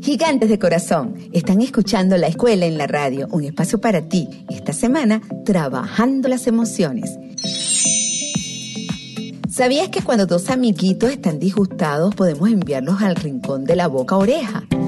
Gigantes de corazón, están escuchando La Escuela en la Radio, un espacio para ti. Esta semana, trabajando las emociones. ¿Sabías que cuando dos amiguitos están disgustados podemos enviarlos al rincón de la boca a oreja?